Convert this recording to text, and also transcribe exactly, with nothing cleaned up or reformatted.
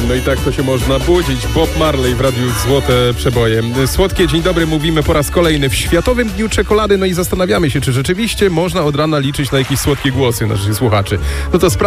No i tak to się można budzić. Bob Marley w Radiu Złote Przeboje. Słodkie dzień dobry mówimy po raz kolejny w Światowym Dniu Czekolady. No i zastanawiamy się, czy rzeczywiście można od rana liczyć na jakieś słodkie głosy naszych słuchaczy. No to spra-